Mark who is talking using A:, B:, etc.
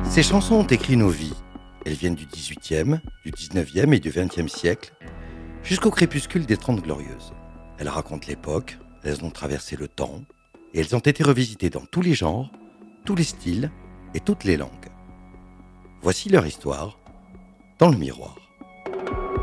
A: Ces chansons ont écrit nos vies. Elles viennent du XVIIIe, du XIXe et du XXe siècle, jusqu'au crépuscule des Trente Glorieuses. Elles racontent l'époque, elles ont traversé le temps, et elles ont été revisitées dans tous les genres, tous les styles et toutes les langues. Voici leur histoire dans le miroir.